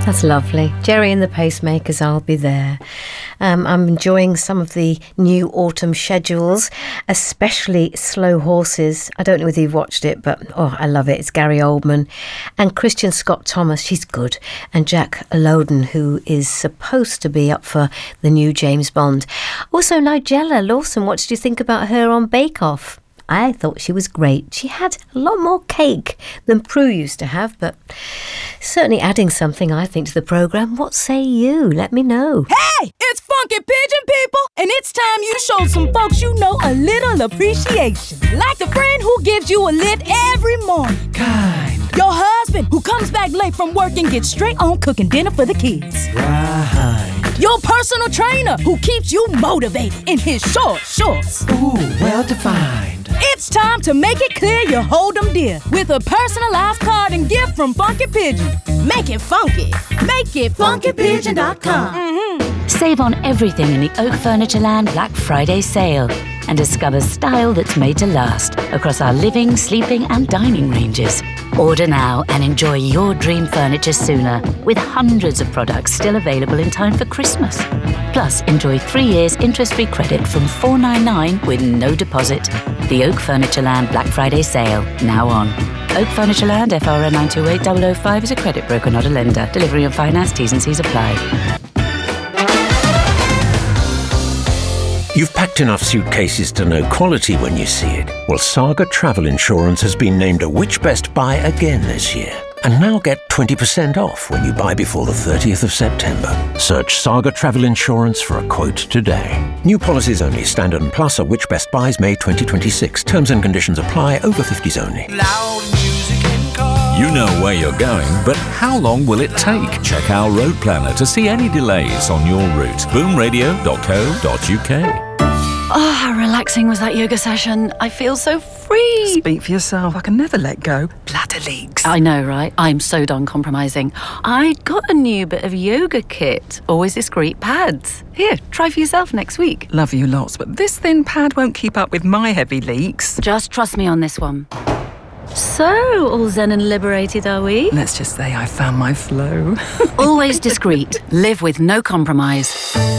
That's lovely. Jerry and the Pacemakers, I'll be there. I'm enjoying some of the new autumn schedules, especially Slow Horses. I don't know whether you've watched it, but I love it. It's Gary Oldman and Christian Scott Thomas. She's good. And Jack Lowden, who is supposed to be up for the new James Bond. Also, Nigella Lawson, what did you think about her on Bake Off? I thought she was great. She had a lot more cake than Prue used to have, but certainly adding something, I think, to the programme. What say you? Let me know. Hey, it's Funky Pigeon, people, and it's time you show some folks you know a little appreciation. Like the friend who gives you a lift every morning. Kind. Your husband who comes back late from work and gets straight on cooking dinner for the kids. Right. Your personal trainer who keeps you motivated in his short shorts. Ooh, well defined. It's time to make it clear you hold them dear with a personalized card and gift from Funky Pigeon. Make it funky. Make it funkypigeon.com. Save on everything in the Oak Furnitureland Black Friday sale and discover style that's made to last across our living, sleeping and dining ranges. Order now and enjoy your dream furniture sooner with hundreds of products still available in time for Christmas. Plus, enjoy 3 years interest-free credit from $499 with no deposit. The Oak Furnitureland Black Friday sale, now on. Oak Furnitureland, FRN 928005 is a credit broker, not a lender. Delivery and finance, T's and C's apply. You've packed enough suitcases to know quality when you see it. Well, Saga Travel Insurance has been named a Which Best Buy again this year. And now get 20% off when you buy before the 30th of September. Search Saga Travel Insurance for a quote today. New policies only. Standard and Plus are Which Best Buys May 2026. Terms and conditions apply. Over 50s only. Loud music and cars. You know where you're going, but how long will it take? Check our road planner to see any delays on your route. boomradio.co.uk. Oh, how relaxing was that yoga session. I feel so free. Speak for yourself. I can never let go. Bladder leaks. I know, right? I'm so done compromising. I got a new bit of yoga kit. Always discreet pads. Here, try for yourself next week. Love you lots, but this thin pad won't keep up with my heavy leaks. Just trust me on this one. So, all zen and liberated, are we? Let's just say I found my flow. Always discreet. Live with no compromise.